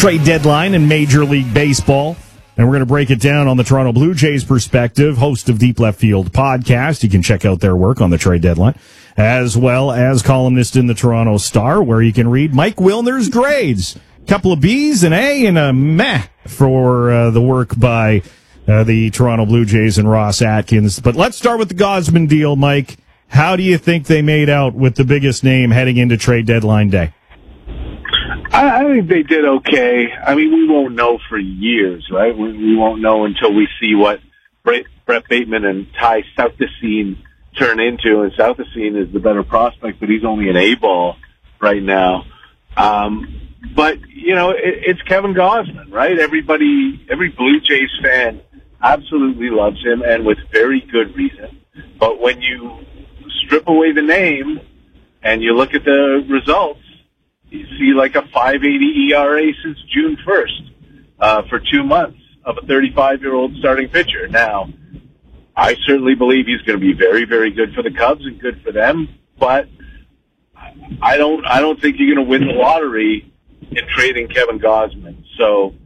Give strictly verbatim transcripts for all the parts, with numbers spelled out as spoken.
trade deadline in Major League Baseball. And we're going to break it down on the Toronto Blue Jays perspective. Host of Deep Left Field podcast. You can check out their work on the trade deadline, as well as columnist in the Toronto Star, where you can read Mike Wilner's grades. A couple of B's, an A, and a meh for uh, the work by uh, the Toronto Blue Jays and Ross Atkins. But let's start with the Gausman deal, Mike. How do you think they made out with the biggest name heading into trade deadline day? I, I think they did okay. I mean, we won't know for years, right? We, we won't know until we see what Brett, Brett Bateman and Ty Southesine turn into. And Southesine is the better prospect, but he's only an A-ball right now. Um, but, you know, it, it's Kevin Gausman, right? Everybody, every Blue Jays fan absolutely loves him, and with very good reason. But when you strip away the name and you look at the results, you see like a five eighty E R A since June first uh, for two months of a thirty-five-year-old starting pitcher. Now, I certainly believe he's going to be very, very good for the Cubs and good for them, but I don't I don't think you're going to win the lottery in trading Kevin Gausman. So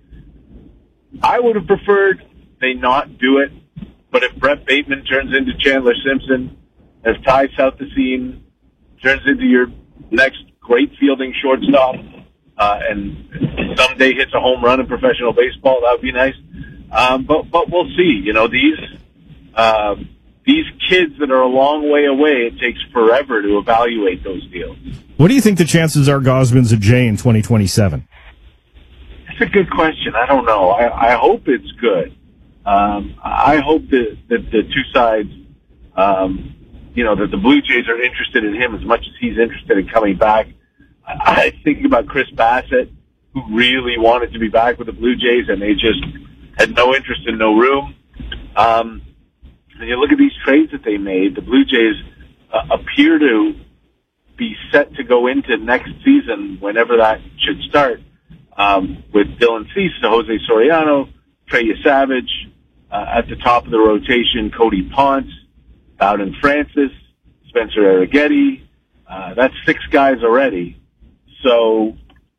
I would have preferred they not do it, but if Brett Bateman turns into Chandler Simpson, if Ty Southesine turns into your next great fielding shortstop, uh, and someday hits a home run in professional baseball, that would be nice. Um, but, but we'll see. You know, these, uh, these kids that are a long way away, it takes forever to evaluate those deals. What do you think the chances are Gausman's a J in twenty twenty-seven? That's a good question. I don't know. I, I hope it's good. Um, I hope that, that the two sides, um, you know, that the Blue Jays are interested in him as much as he's interested in coming back. I think about Chris Bassett, who really wanted to be back with the Blue Jays, and they just had no interest and no room. Um, and you look at these trades that they made, the Blue Jays uh, appear to be set to go into next season, whenever that should start, um, with Dylan Cease, Jose Soriano, Trey Savage, uh, at the top of the rotation, Cody Ponce, Bowden Francis, Spencer Arrighetti. Uh, that's six guys already. So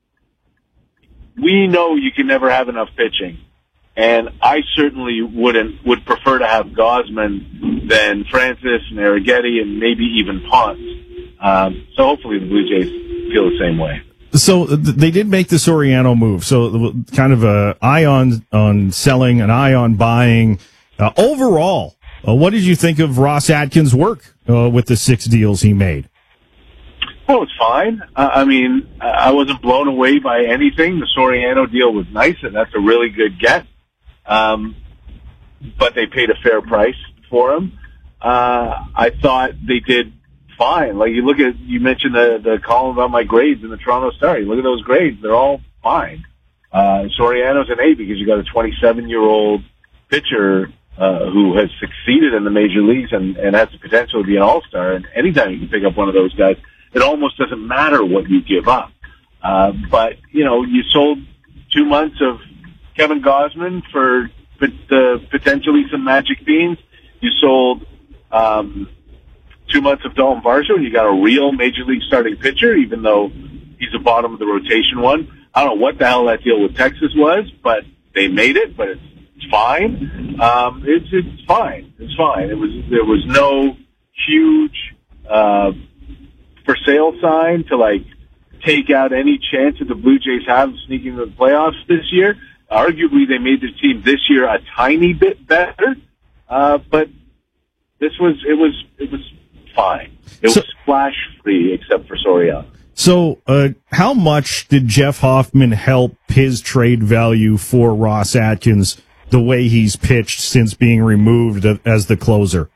we know you can never have enough pitching. And I certainly wouldn't, would prefer to have Gausman than Francis and Arrighetti and maybe even Ponce. Um, so hopefully the Blue Jays feel the same way. So they did make the Soriano move. So kind of a eye on, on selling, an eye on buying. Uh, overall, uh, what did you think of Ross Atkins' work uh, with the six deals he made? Well, it's fine. Uh, I mean, I wasn't blown away by anything. The Soriano deal was nice, and that's a really good get. Um, but they paid a fair price for him. Uh, I thought they did fine. Like, you look at, you mentioned the, the column about my grades in the Toronto Star. You look at those grades, they're all fine. Uh, Soriano's an A because you got a twenty-seven-year-old pitcher uh, who has succeeded in the major leagues and, and has the potential to be an all-star. And anytime you can pick up one of those guys, it almost doesn't matter what you give up. Uh, but, you know, you sold two months of Kevin Gausman for uh, potentially some magic beans. You sold um, two months of Dalton Varsho, and you got a real major league starting pitcher, even though he's a bottom of the rotation one. I don't know what the hell that deal with Texas was, but they made it, but it's, it's fine. Um, it's, it's fine. It's fine. It was, there was no huge, uh, for sale sign to like take out any chance that the Blue Jays have of sneaking into the playoffs this year. Arguably, they made the team this year a tiny bit better, uh, but this was it was it was fine. It so, was splash free except for Soriano. So, uh, how much did Jeff Hoffman help his trade value for Ross Atkins the way he's pitched since being removed as the closer?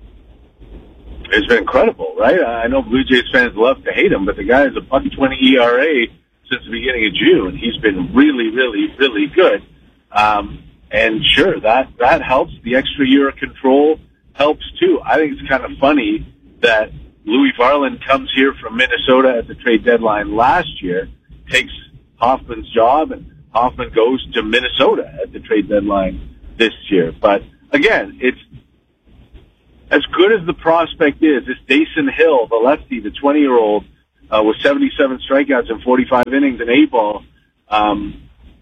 It's been incredible, right? I know Blue Jays fans love to hate him, but the guy has a buck twenty E R A since the beginning of June. He's been really, really, really good. Um, and sure, that, that helps. The extra year of control helps too. I think it's kind of funny that Louis Varland comes here from Minnesota at the trade deadline last year, takes Hoffman's job, and Hoffman goes to Minnesota at the trade deadline this year. But again, it's, as good as the prospect is, this Dason Hill, the lefty, the twenty-year-old, uh, with seventy-seven strikeouts and forty-five innings in A-ball, um,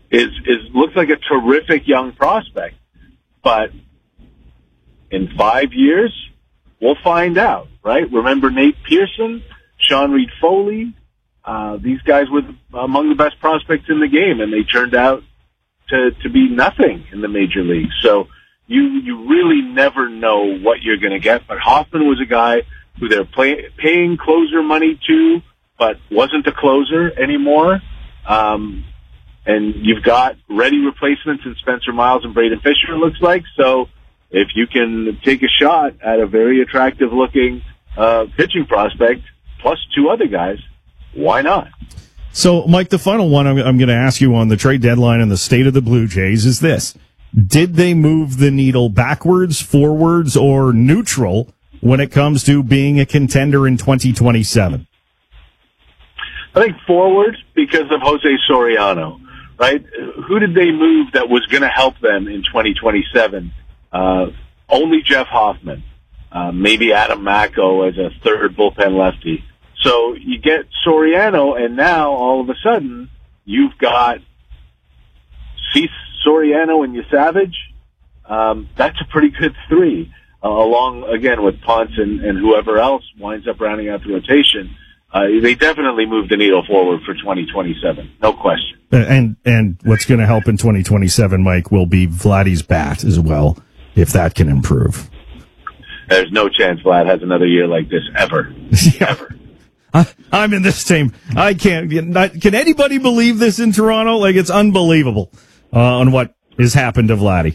is is looks like a terrific young prospect. But in five years, we'll find out, right? Remember Nate Pearson, Sean Reed Foley? Uh, these guys were among the best prospects in the game, and they turned out to, to be nothing in the major leagues. So you you really never know what you're going to get. But Hoffman was a guy who they're play, paying closer money to, but wasn't a closer anymore. Um, and you've got ready replacements in Spencer Miles and Braden Fisher, it looks like. So if you can take a shot at a very attractive-looking uh, pitching prospect, plus two other guys, why not? So, Mike, the final one I'm, I'm going to ask you on the trade deadline and the state of the Blue Jays is this. Did they move the needle backwards, forwards, or neutral when it comes to being a contender in twenty twenty-seven? I think forward because of Jose Soriano, right? Who did they move that was going to help them in twenty twenty-seven? Uh, only Jeff Hoffman, uh, maybe Adam Macko as a third bullpen lefty. So you get Soriano, and now all of a sudden you've got Cease, Soriano, and Yasavage. Um, that's a pretty good three, uh, along again with Ponce and, and whoever else winds up rounding out the rotation. Uh, they definitely moved the needle forward for twenty twenty-seven, no question. And and what's going to help in twenty twenty-seven, Mike, will be Vladdy's bat as well, if that can improve. There's no chance Vlad has another year like this ever, yeah. ever. I, I'm in this team. I can't. Can anybody believe this in Toronto? Like, it's unbelievable uh, on what has happened to Vladdy.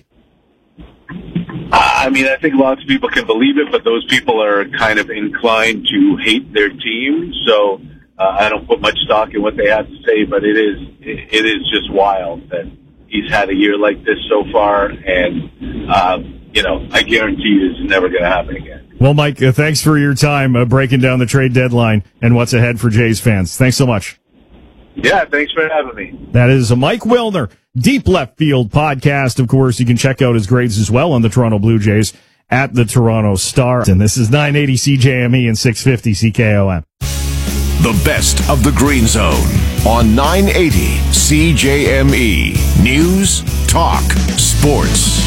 I mean, I think lots of people can believe it, but those people are kind of inclined to hate their team. So uh, I don't put much stock in what they have to say, but it is it is just wild that he's had a year like this so far, and uh, you know, I guarantee it's never going to happen again. Well, Mike, uh, thanks for your time uh, breaking down the trade deadline and what's ahead for Jays fans. Thanks so much. Yeah, thanks for having me. That is a Mike Wilner, Deep Left Field podcast. Of course, you can check out his grades as well on the Toronto Blue Jays at the Toronto Star. And this is nine eighty C J M E and six fifty C K O M. The best of the Green Zone on nine eighty C J M E. News, talk, sports.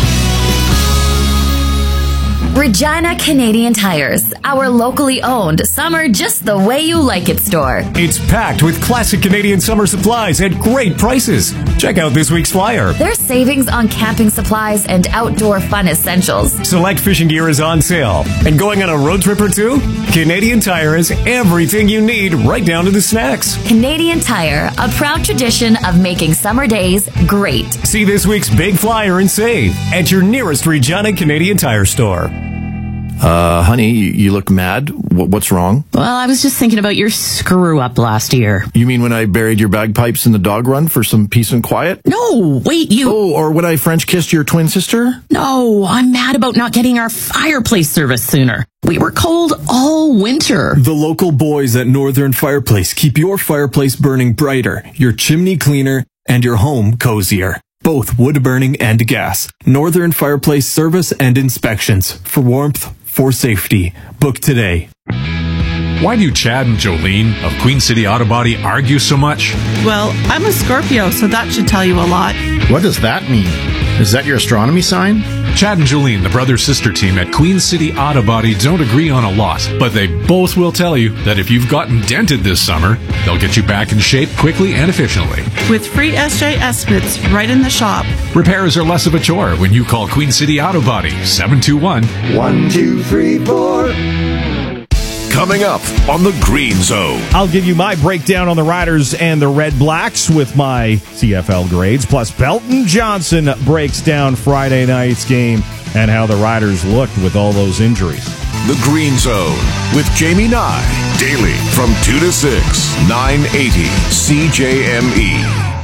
Regina Canadian Tires, our locally owned summer just the way you like it store. It's packed with classic Canadian summer supplies at great prices. Check out this week's flyer. There's savings on camping supplies and outdoor fun essentials. Select fishing gear is on sale. And going on a road trip or two? Canadian Tire has everything you need, right down to the snacks. Canadian Tire, a proud tradition of making summer days great. See this week's big flyer and save at your nearest Regina Canadian Tire store. Uh, honey, you, you look mad. W- what's wrong? Well, I was just thinking about your screw-up last year. You mean when I buried your bagpipes in the dog run for some peace and quiet? No, wait, you... Oh, or when I French kissed your twin sister? No, I'm mad about not getting our fireplace service sooner. We were cold all winter. The local boys at Northern Fireplace keep your fireplace burning brighter, your chimney cleaner, and your home cozier. Both wood burning and gas. Northern Fireplace service and inspections. For warmth, for safety. Book today. Why do Chad and Jolene of Queen City Auto Body argue so much? Well, I'm a Scorpio, so that should tell you a lot. What does that mean? Is that your astronomy sign? Chad and Jolene, the brother-sister team at Queen City Auto Body, don't agree on a lot, but they both will tell you that if you've gotten dented this summer, they'll get you back in shape quickly and efficiently. With free S J estimates right in the shop. Repairs are less of a chore when you call Queen City Auto Body, seven two one, one two three four. Coming up on the Green Zone. I'll give you my breakdown on the Riders and the Red Blacks with my C F L grades. Plus, Belton Johnson breaks down Friday night's game and how the Riders looked with all those injuries. The Green Zone with Jamie Nye. Daily from two to six, nine eighty C J M E.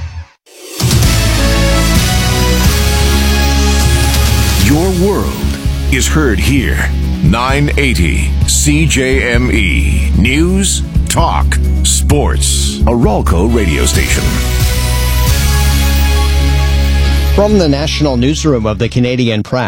Your world is heard here. nine eighty C J M E. News, talk, sports. A Ralco radio station. From the National Newsroom of the Canadian Press,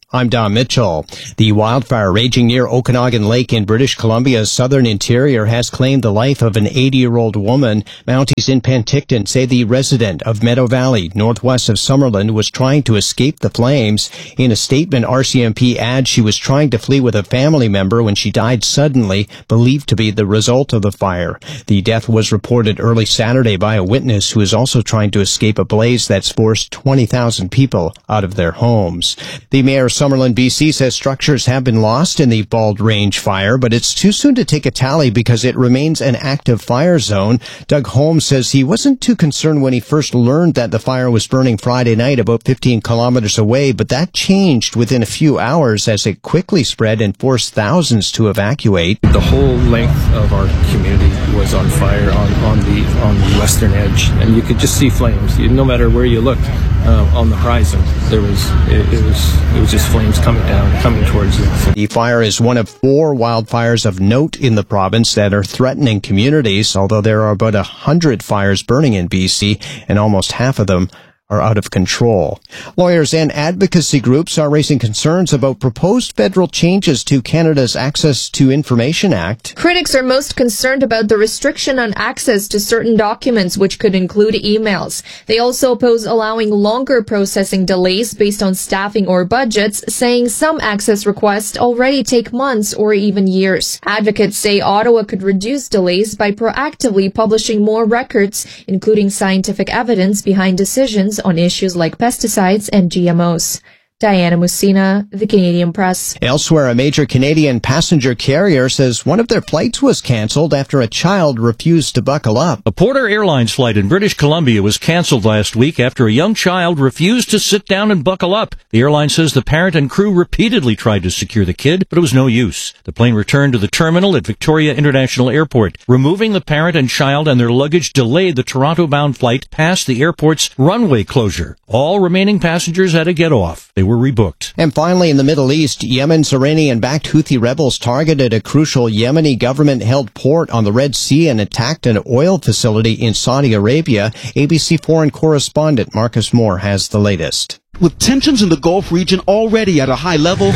I'm Don Mitchell. The wildfire raging near Okanagan Lake in British Columbia's southern interior has claimed the life of an eighty-year-old woman. Mounties in Penticton say the resident of Meadow Valley, northwest of Summerland, was trying to escape the flames. In a statement, R C M P adds she was trying to flee with a family member when she died suddenly, believed to be the result of the fire. The death was reported early Saturday by a witness who is also trying to escape a blaze that's forced twenty thousand people out of their homes. The mayor of Summerland, B C says structures have been lost in the Bald Range fire, but it's too soon to take a tally because it remains an active fire zone. Doug Holmes says he wasn't too concerned when he first learned that the fire was burning Friday night about fifteen kilometers away, but that changed within a few hours as it quickly spread and forced thousands to evacuate. The whole length of our community was on fire on, on the on the western edge, and you could just see flames. You, no matter where you looked uh, on the horizon, there was it, it was it was just flames coming down, coming towards you. The fire is one of four wildfires of note in the province that are threatening communities, although there are about a hundred fires burning in B C, and almost half of them are out of control. Lawyers and advocacy groups are raising concerns about proposed federal changes to Canada's Access to Information Act. Critics are most concerned about the restriction on access to certain documents, which could include emails. They also oppose allowing longer processing delays based on staffing or budgets, saying some access requests already take months or even years. Advocates say Ottawa could reduce delays by proactively publishing more records, including scientific evidence behind decisions on issues like pesticides and G M Os. Diana Musina, The Canadian Press. Elsewhere, a major Canadian passenger carrier says one of their flights was canceled after a child refused to buckle up. A Porter Airlines flight in British Columbia was canceled last week after a young child refused to sit down and buckle up. The airline says the parent and crew repeatedly tried to secure the kid, but it was no use. The plane returned to the terminal at Victoria International Airport. Removing the parent and child and their luggage delayed the Toronto-bound flight past the airport's runway closure. All remaining passengers had to get off. They were rebooked. And finally, in the Middle East, Yemen's Iranian-backed Houthi rebels targeted a crucial Yemeni government-held port on the Red Sea and attacked an oil facility in Saudi Arabia. A B C foreign correspondent Marcus Moore has the latest. With tensions in the Gulf region already at a high level,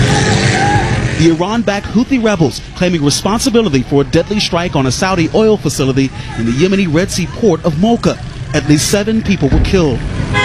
the Iran-backed Houthi rebels claiming responsibility for a deadly strike on a Saudi oil facility in the Yemeni Red Sea port of Mocha. At least seven people were killed.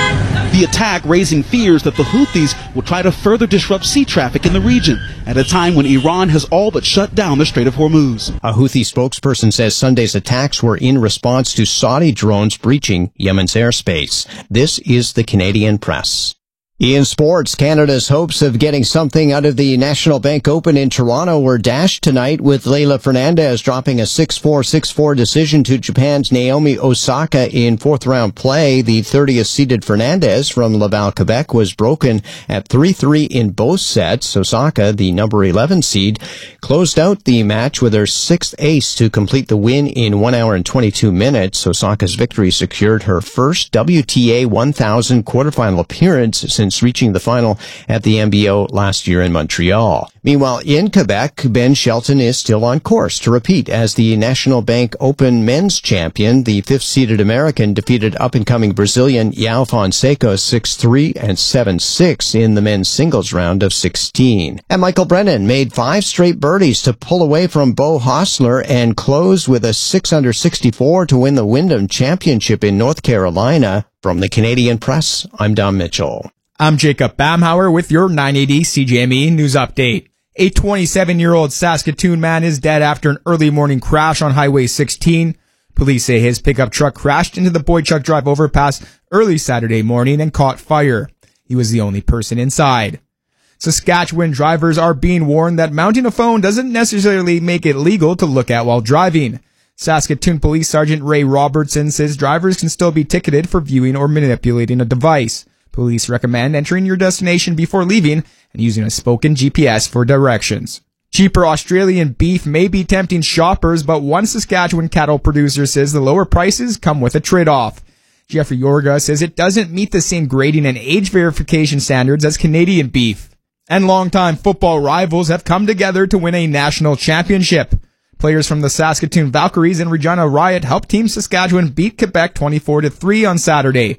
The attack raising fears that the Houthis will try to further disrupt sea traffic in the region at a time when Iran has all but shut down the Strait of Hormuz. A Houthi spokesperson says Sunday's attacks were in response to Saudi drones breaching Yemen's airspace. This is the Canadian Press. In sports, Canada's hopes of getting something out of the National Bank Open in Toronto were dashed tonight with Leylah Fernandez dropping a six four, six four decision to Japan's Naomi Osaka in fourth-round play. The thirtieth-seeded Fernandez from Laval, Quebec, was broken at three three in both sets. Osaka, the number eleven seed, closed out the match with her sixth ace to complete the win in one hour and twenty-two minutes. Osaka's victory secured her first W T A one thousand quarterfinal appearance since reaching the final at the M B O last year in Montreal. Meanwhile, in Quebec, Ben Shelton is still on course to repeat as the National Bank Open men's champion. The fifth-seeded American defeated up-and-coming Brazilian João Fonseca six three and seven six in the men's singles round of sixteen. And Michael Brennan made five straight birdies to pull away from Beau Hossler and closed with a six under sixty-four to win the Wyndham Championship in North Carolina. From the Canadian Press, I'm Don Mitchell. I'm Jacob Bamhauer with your nine eighty C J M E News Update. A twenty-seven-year-old Saskatoon man is dead after an early morning crash on Highway sixteen. Police say his pickup truck crashed into the Boychuk Drive overpass early Saturday morning and caught fire. He was the only person inside. Saskatchewan drivers are being warned that mounting a phone doesn't necessarily make it legal to look at while driving. Saskatoon Police Sergeant Ray Robertson says drivers can still be ticketed for viewing or manipulating a device. Police recommend entering your destination before leaving and using a spoken G P S for directions. Cheaper Australian beef may be tempting shoppers, but one Saskatchewan cattle producer says the lower prices come with a trade-off. Jeffrey Yorga says it doesn't meet the same grading and age verification standards as Canadian beef. And longtime football rivals have come together to win a national championship. Players from the Saskatoon Valkyries and Regina Riot helped Team Saskatchewan beat Quebec twenty-four to three on Saturday.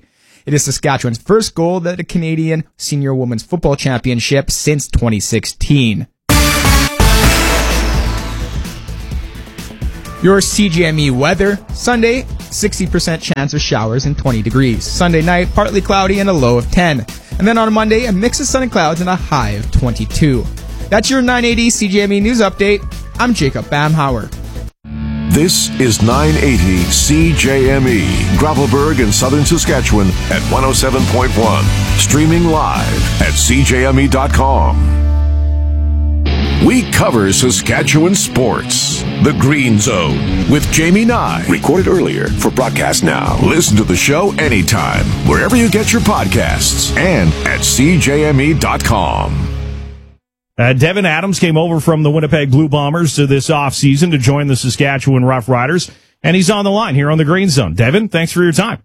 It is Saskatchewan's first gold at a Canadian Senior Women's Football Championship since twenty sixteen. Your C J M E weather. Sunday, sixty percent chance of showers and twenty degrees. Sunday night, partly cloudy and a low of ten. And then on Monday, a mix of sun and clouds and a high of twenty-two. That's your nine eighty C J M E News Update. I'm Jacob Bamhauer. This is nine eighty C J M E, Gravelburg in southern Saskatchewan at one oh seven point one. Streaming live at c j m e dot com. We cover Saskatchewan sports. The Green Zone with Jamie Nye. Recorded earlier for broadcast now. Listen to the show anytime, wherever you get your podcasts, and at c j m e dot com. Uh, Devin Adams came over from the Winnipeg Blue Bombers to this offseason to join the Saskatchewan Roughriders, and he's on the line here on the Green Zone. Devin, thanks for your time.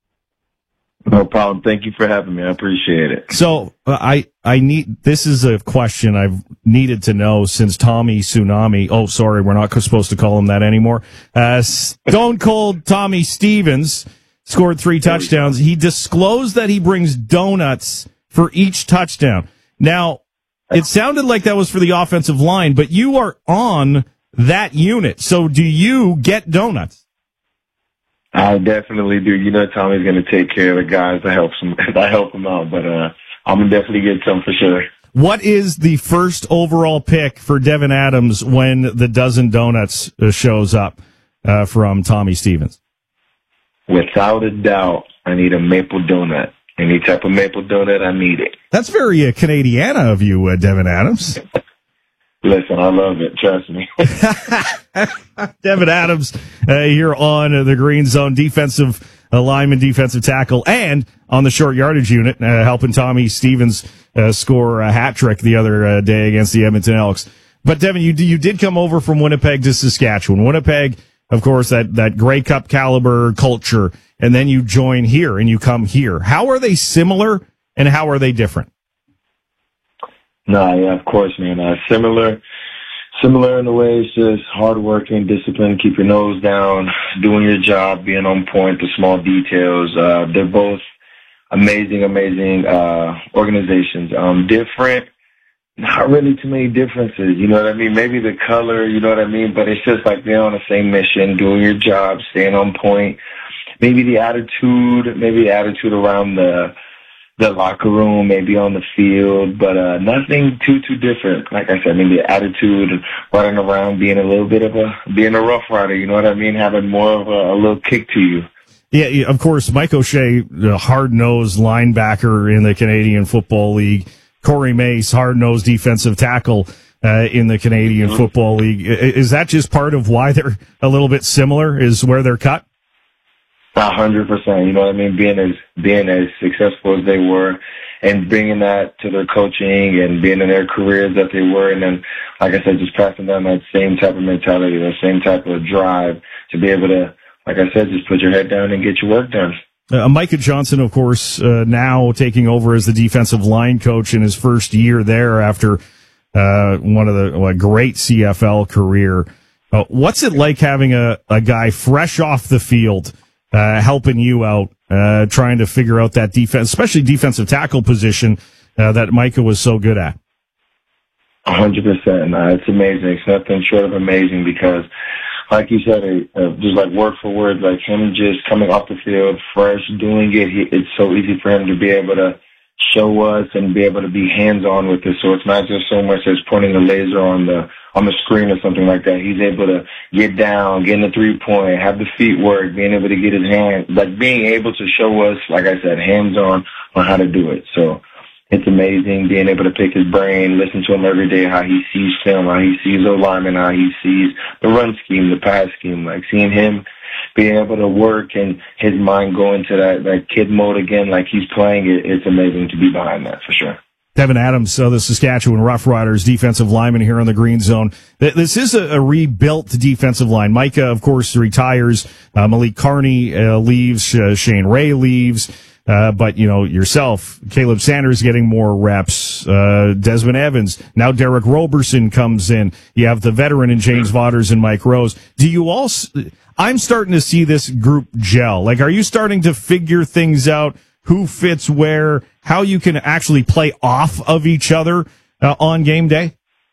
No problem. Thank you for having me. I appreciate it. So uh, I I need this is a question I've needed to know since Tommy Tsunami. Oh, sorry, we're not supposed to call him that anymore. Uh, Stone Cold Tommy Stevens scored three touchdowns. He disclosed that he brings donuts for each touchdown. Now, it sounded like that was for the offensive line, but you are on that unit. So do you get donuts? I definitely do. You know, Tommy's going to take care of the guys that help him. I help him out, but uh, I'm going to definitely get some for sure. What is the first overall pick for Devin Adams when the dozen donuts uh, shows up uh, from Tommy Stevens? Without a doubt, I need a maple donut. Any type of maple donut, I need it. That's very uh, Canadiana of you, uh, Devin Adams. Listen, I love it. Trust me. Devin Adams uh, here on uh, the Green Zone, defensive uh, lineman, defensive tackle, and on the short yardage unit, uh, helping Tommy Stevens uh, score a hat trick the other uh, day against the Edmonton Elks. But Devin, you you did come over from Winnipeg to Saskatchewan. Winnipeg, of course, that that Grey Cup caliber culture, and then you join here and you come here. How are they similar and how are they different? No, yeah, of course, man. Uh, similar, similar in the way it's just hardworking, discipline, keep your nose down, doing your job, being on point, the small details. Uh, they're both amazing, amazing uh, organizations. Um, different, not really too many differences. You know what I mean? Maybe the color, you know what I mean? But it's just like they're on the same mission, doing your job, staying on point. Maybe the attitude, maybe the attitude around the the locker room, maybe on the field, but uh, nothing too, too different. Like I said, maybe the attitude, running around, being a little bit of a, being a rough rider, you know what I mean? Having more of a, a little kick to you. Yeah, of course, Mike O'Shea, the hard-nosed linebacker in the Canadian Football League. Corey Mace, hard-nosed defensive tackle uh, in the Canadian mm-hmm. Football League. Is that just part of why they're a little bit similar, is where they're cut? A hundred percent. You know what I mean? Being as being as successful as they were, and bringing that to their coaching and being in their careers that they were, and then, like I said, just passing down that same type of mentality, that same type of drive to be able to, like I said, just put your head down and get your work done. Uh, Micah Johnson, of course, uh, now taking over as the defensive line coach in his first year there after uh, one of the well, great C F L career. Uh, what's it like having a, a guy fresh off the field? Uh, helping you out, uh, trying to figure out that defense, especially defensive tackle position uh, that Micah was so good at. A hundred percent. It's amazing. It's nothing short of amazing because, like you said, uh, just like word for word, like him just coming off the field fresh, doing it. He, it's so easy for him to be able to show us and be able to be hands-on with it. So it's not just so much as pointing a laser on the on the screen or something like that. He's able to get down, get in the three-point, have the feet work, being able to get his hands, like being able to show us, like I said, hands-on on how to do it. So it's amazing being able to pick his brain, listen to him every day, how he sees film, how he sees the lineman, how he sees the run scheme, the pass scheme, like seeing him being able to work and his mind go into that, that kid mode again, like he's playing it. It's amazing to be behind that for sure. Devin Adams, uh, the Saskatchewan Roughriders defensive lineman here on the Green Zone. This is a, a rebuilt defensive line. Micah, of course, retires. Uh, Malik Carney uh, leaves. Uh, Shane Ray leaves. Uh, but, you know, yourself, Caleb Sanders getting more reps. Uh, Desmond Evans. Now Derek Roberson comes in. You have the veteran in James Vaughters and Mike Rose. Do you all... I'm starting to see this group gel. Like, are you starting to figure things out? who fits where, how you can actually play off of each other uh, on game day?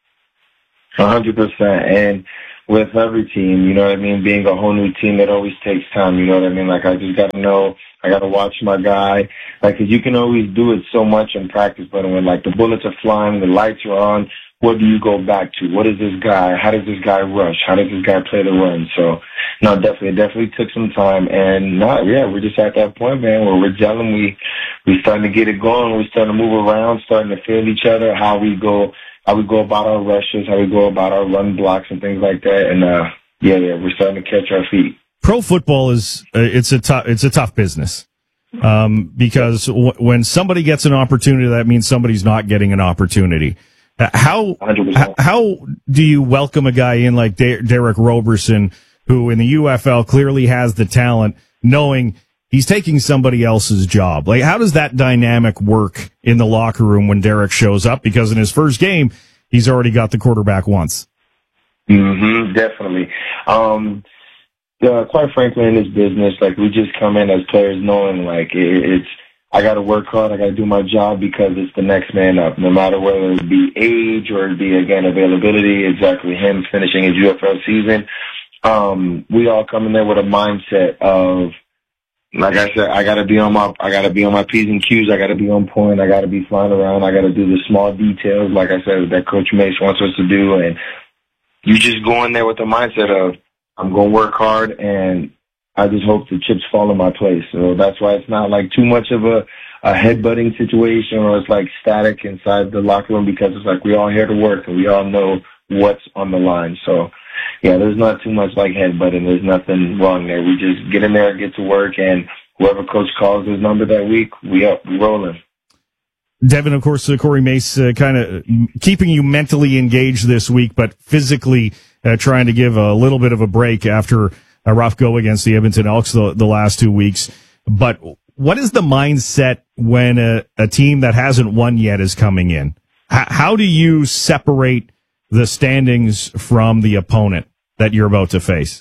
A hundred percent. And with every team, you know what I mean, being a whole new team, it always takes time, you know what I mean? Like, I just got to know, I got to watch my guy. Like, 'cause you can always do it so much in practice, but when, like, the bullets are flying, the lights are on, what do you go back to? What is this guy? How does this guy rush? How does this guy play the run? So, no, definitely, it definitely took some time. And, not, yeah, we're just at that point, man, where we're gelling. We, we starting to get it going. We're starting to move around, starting to feel each other, how we go, how we go about our rushes, how we go about our run blocks and things like that. And, uh, yeah, yeah, we're starting to catch our feet. Pro football is, uh, it's a tough, it's a tough business. Um, because w- when somebody gets an opportunity, that means somebody's not getting an opportunity. Uh, how, h- how do you welcome a guy in like De- Derek Roberson, who in the U F L clearly has the talent, knowing he's taking somebody else's job? Like, how does that dynamic work in the locker room when Derek shows up? Because in his first game, he's already got the quarterback once. Mm-hmm, definitely. Um, uh, quite frankly, in this business, like, we just come in as players knowing, like, it, it's, I got to work hard, I got to do my job because it's the next man up, no matter whether it be age or it be, again, availability, exactly him finishing his U F L season. Um, we all come in there with a mindset of, like I said, I gotta be on my, I gotta be on my P's and Q's. I gotta be on point. I gotta be flying around. I gotta do the small details, like I said, that Coach Mace wants us to do. And you just go in there with the mindset of, I'm gonna work hard, and I just hope the chips fall in my place. So that's why it's not like too much of a, a headbutting situation, or it's like static inside the locker room, because it's like we all here to work and we all know what's on the line. So, yeah, there's not too much like headbutting. There's nothing wrong there. We just get in there and get to work, and whoever coach calls his number that week, we up, we rolling. Devin, of course, uh, Corey Mace uh, kind of keeping you mentally engaged this week, but physically uh, trying to give a little bit of a break after a rough go against the Edmonton Elks the, the last two weeks. But what is the mindset when a, a team that hasn't won yet is coming in? H- how do you separate the standings from the opponent that you're about to face?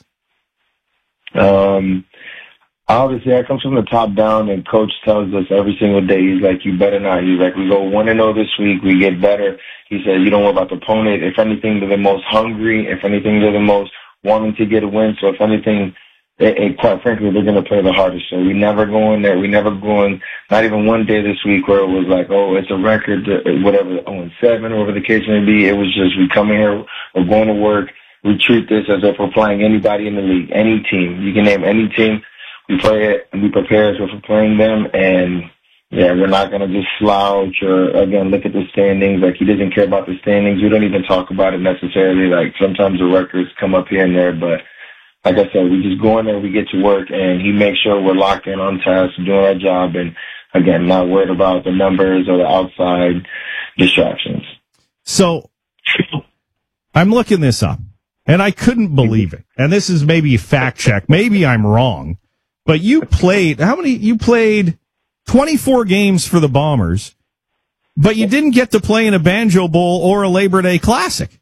Um, obviously, that comes from the top down, and Coach tells us every single day, he's like, you better not. He's like, we go one and oh this week, we get better. He says, you don't worry about the opponent. If anything, they're the most hungry. If anything, they're the most wanting to get a win. So if anything, they, and quite frankly, they're going to play the hardest. So we never go in there. We never go in, not even one day this week where it was like, oh, it's a record, whatever, oh and seven, or whatever the case may be. It was just, we come in here, we're going to work. We treat this as if we're playing anybody in the league, any team. You can name any team. We play it and we prepare as if we're playing them. And yeah, we're not going to just slouch or, again, look at the standings. Like, he doesn't care about the standings. We don't even talk about it necessarily. Like, sometimes the records come up here and there, but like I said, we just go in there, we get to work, and he makes sure we're locked in on task, doing our job, and, again, not worried about the numbers or the outside distractions. So, I'm looking this up, and I couldn't believe it. And this is maybe fact check. Maybe I'm wrong. But you played, how many, you played twenty-four games for the Bombers, but you didn't get to play in a Banjo Bowl or a Labor Day Classic.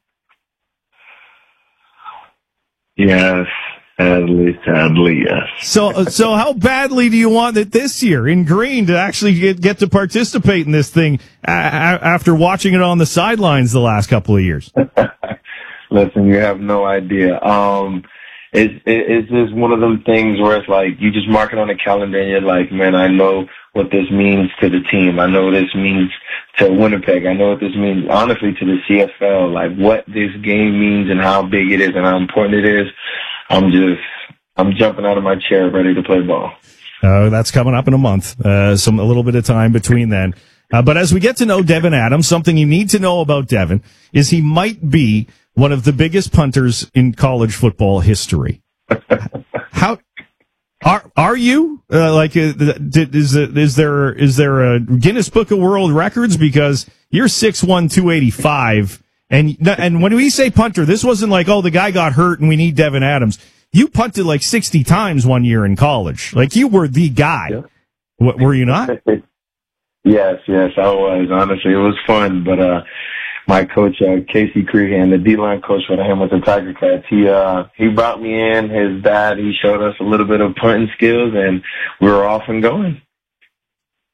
Yes. Sadly, sadly, yes. So, so how badly do you want it this year in green to actually get, get to participate in this thing uh, after watching it on the sidelines the last couple of years? Listen, you have no idea. Um, it's, it's just one of them things where it's like, you just mark it on the calendar and you're like, man, I know what this means to the team. I know what this means to Winnipeg. I know what this means, honestly, to the C F L, like what this game means and how big it is and how important it is. I'm just, I'm jumping out of my chair ready to play ball. Uh, that's coming up in a month. Uh, some, a little bit of time between then. Uh, but as we get to know Devin Adams, something you need to know about Devin is he might be one of the biggest punters in college football history. How are, are you, uh, like, uh, is, is there, is there a Guinness Book of World Records? Because you're six one, two eighty-five. And and when we say punter, this wasn't like, oh, the guy got hurt and we need Devin Adams. You punted like sixty times one year in college. Like, you were the guy. Yeah. W- were you not? Yes, yes, I was. Honestly, it was fun. But uh, my coach, uh, Casey Crehan, the D-line coach for the Hamilton Tiger Cats, he, uh, he brought me in. His dad, he showed us a little bit of punting skills, and we were off and going.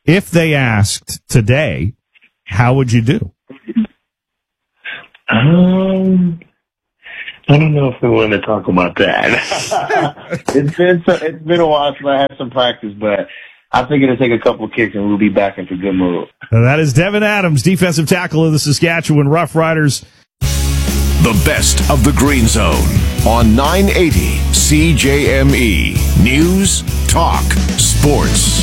If they asked today, how would you do? Um, I don't know if we want to talk about that. it's been so, it's been a while since I had some practice, but I think it'll take a couple of kicks and we'll be back into good mood. That is Devin Adams, defensive tackle of the Saskatchewan Roughriders. The best of the Green Zone on nine eighty C J M E. News, talk, sports.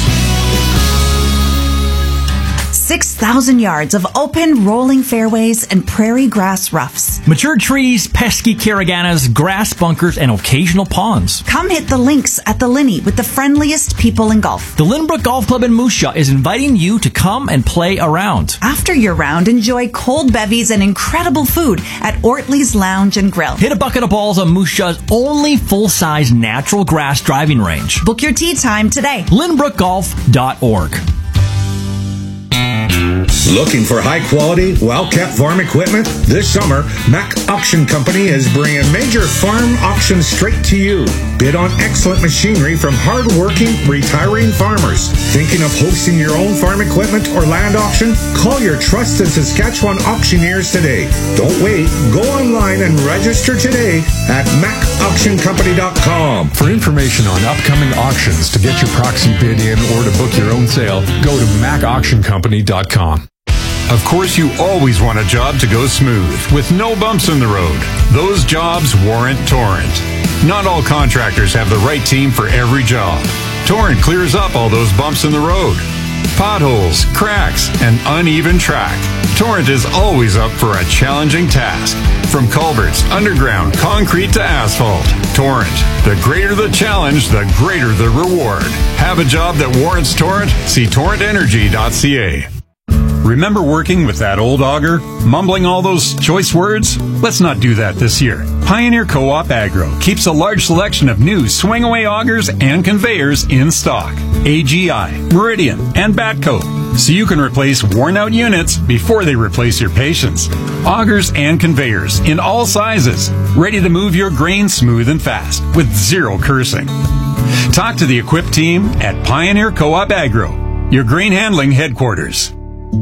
six thousand yards of open, rolling fairways and prairie grass roughs. Mature trees, pesky caraganas, grass bunkers, and occasional ponds. Come hit the links at the Linney with the friendliest people in golf. The Lynbrook Golf Club in Moose Jaw is inviting you to come and play around. After your round, enjoy cold bevies and incredible food at Ortley's Lounge and Grill. Hit a bucket of balls on Moose Jaw's only full-size natural grass driving range. Book your tee time today. Lynbrook Golf dot org. Looking for high-quality, well-kept farm equipment? This summer, Mack Auction Company is bringing major farm auctions straight to you. Bid on excellent machinery from hard-working, retiring farmers. Thinking of hosting your own farm equipment or land auction? Call your trusted Saskatchewan auctioneers today. Don't wait. Go online and register today at mack auction company dot com. For information on upcoming auctions, to get your proxy bid in, or to book your own sale, go to mack auction company dot com. Of course, you always want a job to go smooth, with no bumps in the road. Those jobs warrant Torrent. Not all contractors have the right team for every job. Torrent clears up all those bumps in the road. Potholes, cracks, and uneven track. Torrent is always up for a challenging task. From culverts, underground, concrete to asphalt. Torrent. The greater the challenge, the greater the reward. Have a job that warrants Torrent? See torrent energy dot c a. Remember working with that old auger? Mumbling all those choice words? Let's not do that this year. Pioneer Co-op Agro keeps a large selection of new swing-away augers and conveyors in stock. A G I, Meridian, and Batco. So you can replace worn-out units before they replace your patience. Augers and conveyors in all sizes. Ready to move your grain smooth and fast with zero cursing. Talk to the equipped team at Pioneer Co-op Agro, your grain handling headquarters.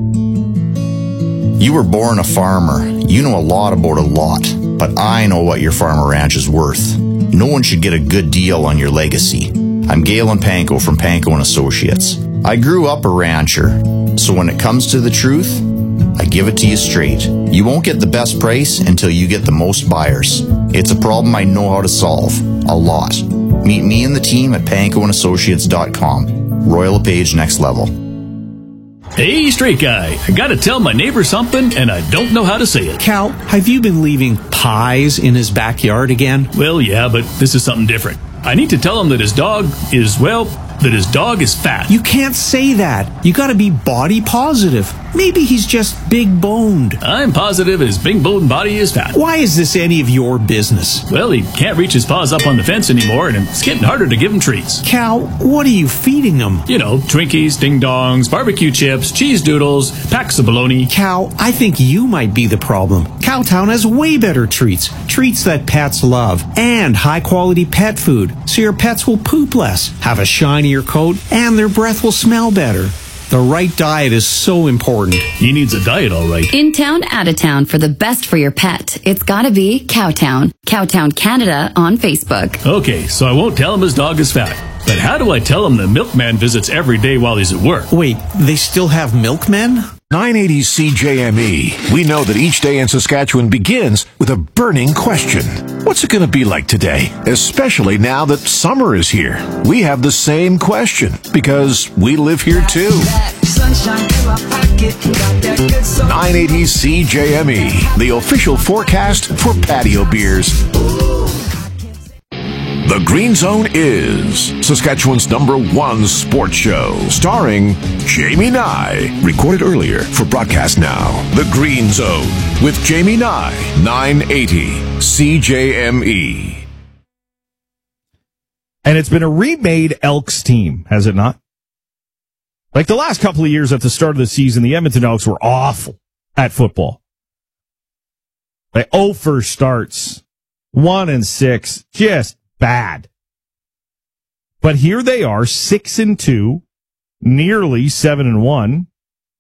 You were born a farmer. You know a lot about a lot, but I know what your farm or ranch is worth. No one should get a good deal on your legacy. I'm Galen Panko from Panko and Associates. I grew up a rancher, so when it comes to the truth, I give it to you straight. You won't get the best price until you get the most buyers. It's a problem I know how to solve. A lot. Meet me and the team at panko and associates dot com. Royal LePage Next Level. Hey, straight guy, I gotta tell my neighbor something, and I don't know how to say it. Cal, have you been leaving pies in his backyard again? Well, yeah, but this is something different. I need to tell him that his dog is, well, that his dog is fat. You can't say that. You gotta be body positive. Maybe he's just big boned. I'm positive his big boned body is fat. Why is this any of your business? Well, he can't reach his paws up on the fence anymore, and it's getting harder to give him treats. Cal, what are you feeding him? You know, Twinkies, Ding Dongs, barbecue chips, cheese doodles, packs of bologna. Cal, I think you might be the problem. Cowtown has way better treats. Treats that pets love. And high-quality pet food, so your pets will poop less, have a shinier coat, and their breath will smell better. The right diet is so important. He needs a diet, all right. In town, out of town, for the best for your pet, it's gotta be Cowtown. Cowtown Canada on Facebook. Okay, so I won't tell him his dog is fat. But how do I tell him the milkman visits every day while he's at work? Wait, they still have milkmen? nine eighty C J M E. We know that each day in Saskatchewan begins with a burning question. What's it going to be like today? Especially now that summer is here. We have the same question because we live here too. nine eighty C J M E, the official forecast for patio beers. The Green Zone is Saskatchewan's number one sports show, starring Jamie Nye. Recorded earlier for broadcast now. The Green Zone with Jamie Nye, nine eighty C J M E. And it's been a remade Elks team, has it not? Like the last couple of years at the start of the season, the Edmonton Elks were awful at football. They oh for starts, one and six, just bad. But here they are, six and two, nearly seven and one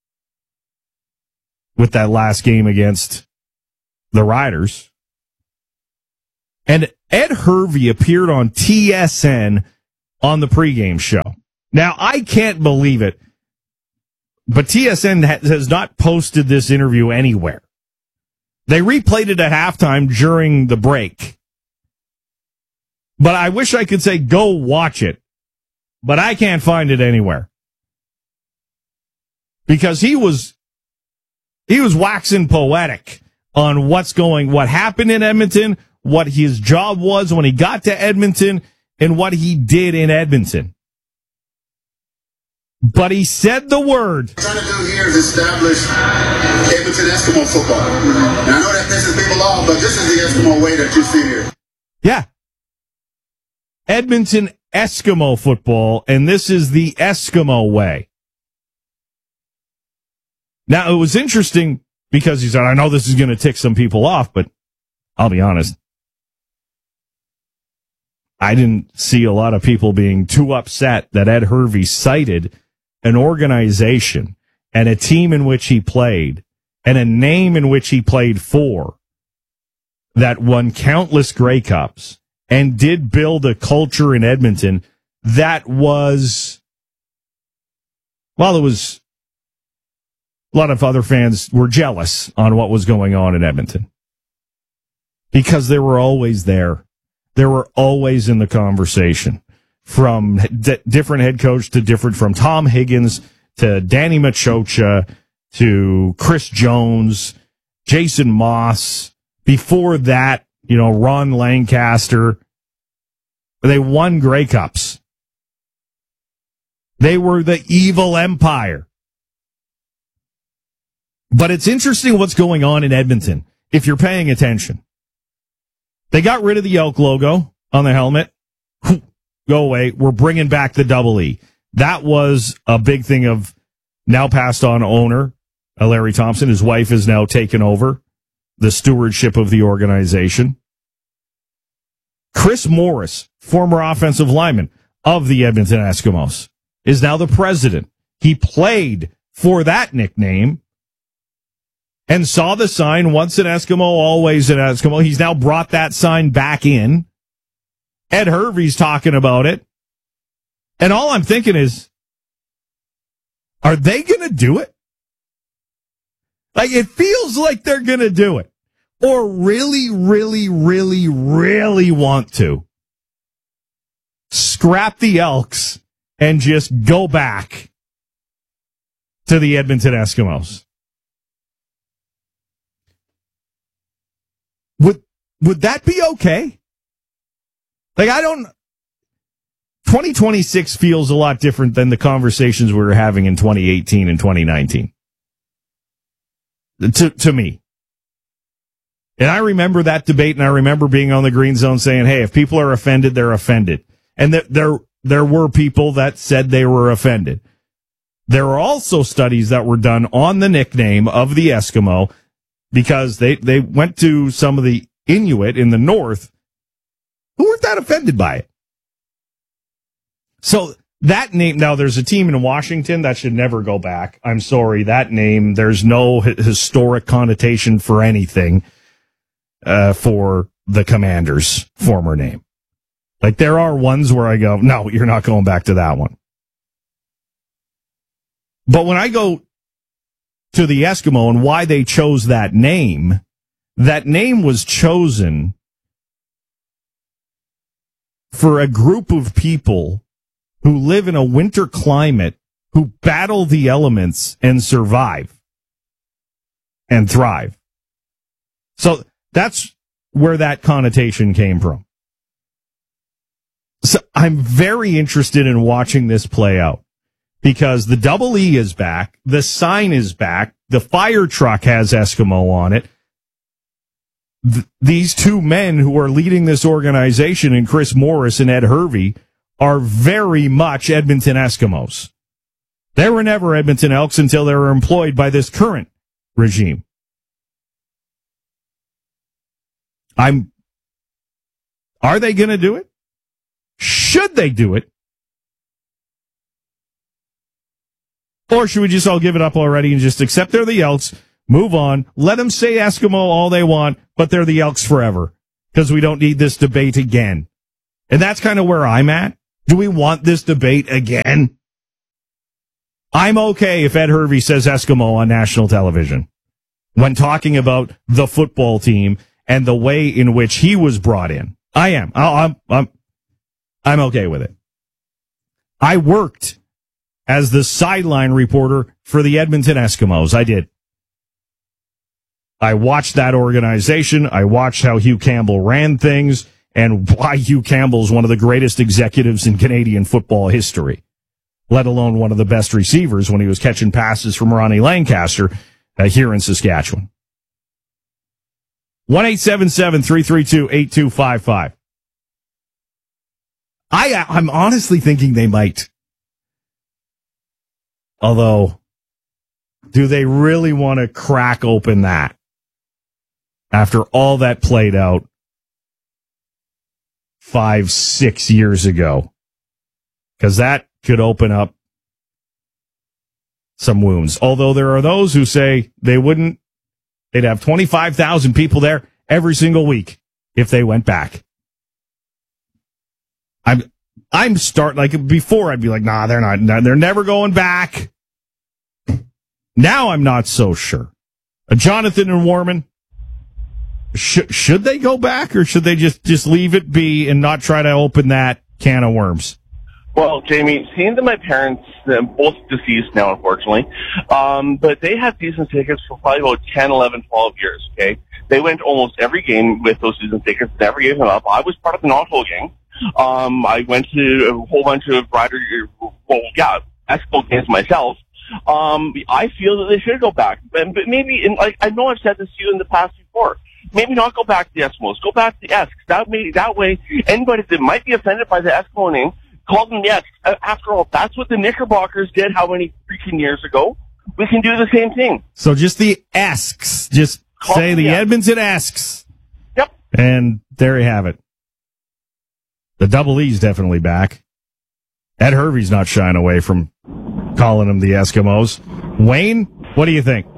with that last game against the Riders. And Ed Hervey appeared on T S N on the pregame show. Now, I can't believe it, but T S N ha- has not posted this interview anywhere. They replayed it at halftime during the break. But I wish I could say go watch it, but I can't find it anywhere. Because he was he was waxing poetic on what's going, what happened in Edmonton, what his job was when he got to Edmonton, and what he did in Edmonton. But he said the word. What we're trying to do here is establish Edmonton Eskimo football. And I know that pisses people off, but this is the Eskimo way that you see here. Yeah. Edmonton Eskimo football, and this is the Eskimo way. Now, it was interesting because he said, I know this is going to tick some people off, but I'll be honest. I didn't see a lot of people being too upset that Ed Hervey cited an organization and a team in which he played and a name in which he played for that won countless Grey Cups and did build a culture in Edmonton that was, well, it was, a lot of other fans were jealous on what was going on in Edmonton because they were always there. They were always in the conversation, from d- different head coach to different, from Tom Higgins to Danny Machocha to Chris Jones, Jason Moss. Before that, you know, Ron Lancaster. They won Grey Cups. They were the evil empire. But it's interesting what's going on in Edmonton, if you're paying attention. They got rid of the Elk logo on the helmet. Go away. We're bringing back the double E. That was a big thing of now passed on owner, uh, Larry Thompson. His wife has now taken over the stewardship of the organization. Chris Morris, former offensive lineman of the Edmonton Eskimos, is now the president. He played for that nickname and saw the sign, once an Eskimo, always an Eskimo. He's now brought that sign back in. Ed Hervey's talking about it. And all I'm thinking is, are they going to do it? Like, it feels like they're going to do it. Or really, really, really, really want to. Scrap the Elks and just go back to the Edmonton Eskimos. Would would that be okay? Like, I don't... twenty twenty-six feels a lot different than the conversations we were having in twenty eighteen and twenty nineteen. To, to me. And I remember that debate, and I remember being on the Green Zone saying, hey, if people are offended, they're offended. And that there, there were people that said they were offended. There are also studies that were done on the nickname of the Eskimo, because they, they went to some of the Inuit in the north who weren't that offended by it. So that name, now there's a team in Washington that should never go back. I'm sorry, that name, there's no h- historic connotation for anything uh, for the Commanders' former name. Like, there are ones where I go, no, you're not going back to that one. But when I go to the Eskimo and why they chose that name, that name was chosen for a group of people who live in a winter climate, who battle the elements and survive and thrive. So that's where that connotation came from. So I'm very interested in watching this play out, because the double E is back, the sign is back, the fire truck has Eskimo on it. Th- these two men who are leading this organization, and Chris Morris and Ed Hervey, are very much Edmonton Eskimos. They were never Edmonton Elks until they were employed by this current regime. I'm, are they going to do it? Should they do it? Or should we just all give it up already and just accept they're the Elks, move on, let them say Eskimo all they want, but they're the Elks forever because we don't need this debate again. And that's kind of where I'm at. Do we want this debate again? I'm okay if Ed Hervey says Eskimo on national television when talking about the football team and the way in which he was brought in. I am. I'm, I'm, I'm okay with it. I worked as the sideline reporter for the Edmonton Eskimos. I did. I watched that organization. I watched how Hugh Campbell ran things and why Hugh Campbell is one of the greatest executives in Canadian football history, let alone one of the best receivers when he was catching passes from Ronnie Lancaster uh, here in Saskatchewan. one eight seven seven, three three two, eight two five five. I, I'm honestly thinking they might. Although, do they really want to crack open that after all that played out five, six years ago? Because that could open up some wounds. Although there are those who say they wouldn't, they'd have twenty-five thousand people there every single week if they went back. I'm, I'm start like before I'd be like, nah, they're not, they're never going back. Now I'm not so sure. Uh, Jonathan and Warman, sh- should they go back or should they just, just leave it be and not try to open that can of worms? Well, Jamie, seeing that my parents, they're both deceased now, unfortunately, um, but they had season tickets for probably about ten, eleven, twelve years, okay? They went almost every game with those season tickets, never gave them up. I was part of the Knoxville gang. Um, I went to a whole bunch of rider, well, yeah, Expo games myself. Um, I feel that they should go back, but, but maybe, in, like, I know I've said this to you in the past before, maybe not go back to the Eskimos, go back to the Esks. That way, that way, anybody that might be offended by the Eskimo name, call them the Esks. After all, that's what the Knickerbockers did how many freaking years ago? We can do the same thing. So just the Esks, just call say the, the Edmonton Esks. Yep. And there you have it. The double E's definitely back. Ed Hervey's not shying away from calling them the Eskimos. Wayne, what do you think?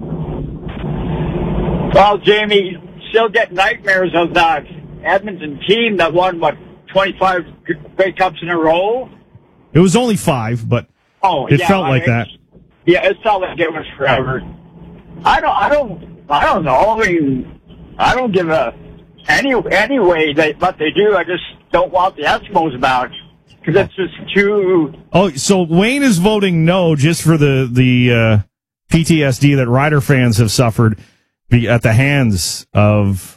Well, Jamie, still get nightmares of that Edmonton team that won, what, twenty-five Grey Cups in a row? It was only five, but oh, it yeah, felt I like mean, that. Yeah, it felt like it was forever. I don't, I don't, I don't know. I mean, I don't give a any anyway they what they do. I just don't want the Eskimos back because it's just too. Oh, so Wayne is voting no just for the the uh, P T S D that Rider fans have suffered be at the hands of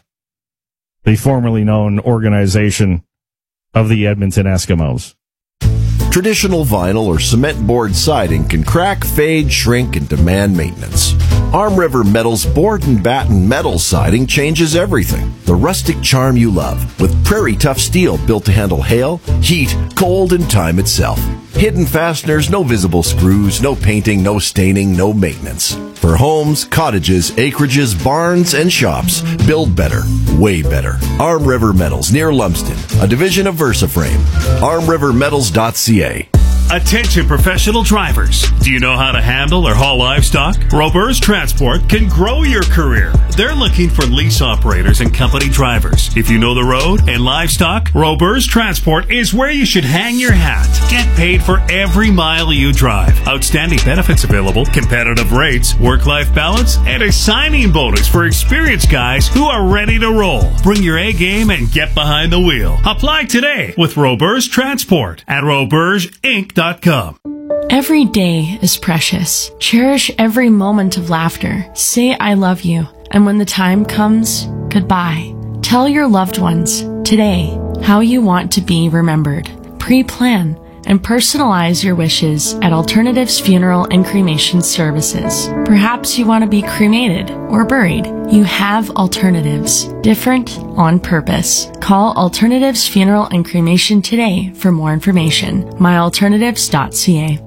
the formerly known organization of the Edmonton Eskimos. Traditional vinyl or cement board siding can crack, fade, shrink, and demand maintenance. Arm River Metal's board and batten metal siding changes everything. The rustic charm you love with Prairie Tough steel built to handle hail, heat, cold, and time itself. Hidden fasteners, no visible screws, no painting, no staining, no maintenance. For homes, cottages, acreages, barns, and shops, build better, way better. Arm River Metals near Lumsden, a division of VersaFrame. arm river metals dot c a. Attention professional drivers. Do you know how to handle or haul livestock? Robers Transport can grow your career. They're looking for lease operators and company drivers. If you know the road and livestock, Robers Transport is where you should hang your hat. Get paid for every mile you drive. Outstanding benefits available, competitive rates, work-life balance, and a signing bonus for experienced guys who are ready to roll. Bring your A game and get behind the wheel. Apply today with Robers Transport at robers inc dot com. Every day is precious. Cherish every moment of laughter. Say I love you. And when the time comes, goodbye. Tell your loved ones today how you want to be remembered. Pre-plan and personalize your wishes at Alternatives Funeral and Cremation Services. Perhaps you want to be cremated or buried. You have alternatives. Different on purpose. Call Alternatives Funeral and Cremation today for more information. my alternatives dot c a.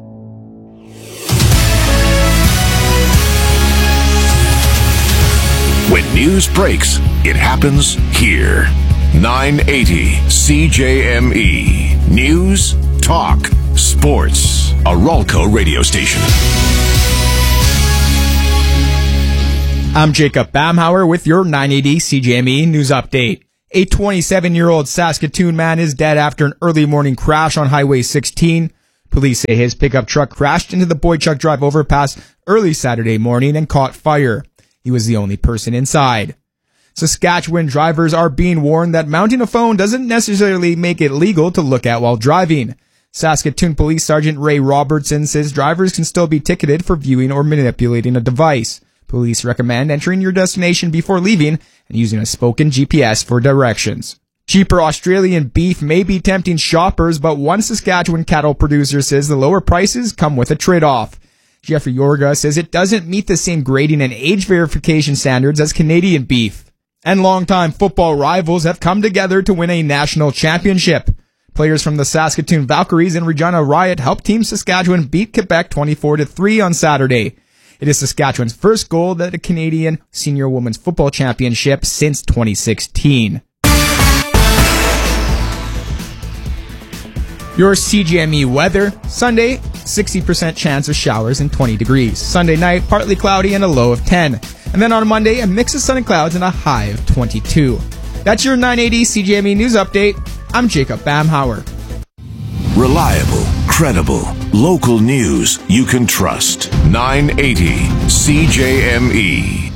When news breaks, it happens here. nine eighty C J M E. News, talk, sports. A Ralco radio station. I'm Jacob Bamhauer with your nine eighty C J M E News Update. A twenty-seven-year-old Saskatoon man is dead after an early morning crash on Highway sixteen. Police say his pickup truck crashed into the Boychuk Drive overpass early Saturday morning and caught fire. He was the only person inside. Saskatchewan drivers are being warned that mounting a phone doesn't necessarily make it legal to look at while driving. Saskatoon Police Sergeant Ray Robertson says drivers can still be ticketed for viewing or manipulating a device. Police recommend entering your destination before leaving and using a spoken G P S for directions. Cheaper Australian beef may be tempting shoppers, but one Saskatchewan cattle producer says the lower prices come with a trade-off. Jeffrey Yorga says it doesn't meet the same grading and age verification standards as Canadian beef. And longtime football rivals have come together to win a national championship. Players from the Saskatoon Valkyries and Regina Riot helped Team Saskatchewan beat Quebec twenty-four to three on Saturday. It is Saskatchewan's first gold at a Canadian Senior Women's Football Championship since twenty sixteen. Your C J M E weather. Sunday, sixty percent chance of showers and twenty degrees. Sunday night, partly cloudy and a low of ten. And then on Monday, a mix of sun and clouds and a high of twenty-two. That's your nine eighty C J M E News Update. I'm Jacob Bamhauer. Reliable, credible, local news you can trust. nine eighty C J M E.